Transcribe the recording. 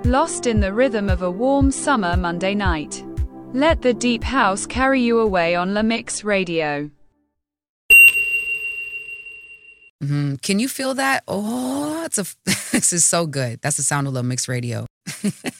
lost in the rhythm of a warm summer Monday night. Let the deep house carry you away on La Mix Radio. Can you feel that? Oh, this is so good. That's the sound of La Mix Radio.